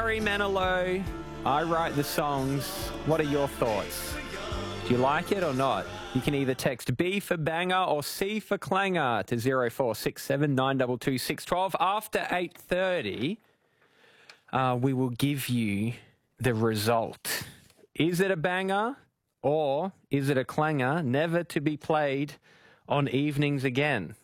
Barry Manilow. I write the songs. What are your thoughts? Do you like it or not? You can either text B for banger or C for clanger to 0467 922 612. After 8:30, we will give you the result. Is it a banger or is it a clanger, never to be played on evenings again?